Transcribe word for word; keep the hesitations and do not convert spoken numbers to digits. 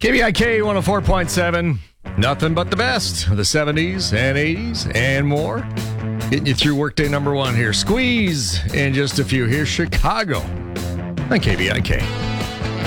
K B I K one oh four point seven. Nothing but the best of the seventies and eighties and more. Getting you through workday number one here. Squeeze in just a few. Here's Chicago on K B I K.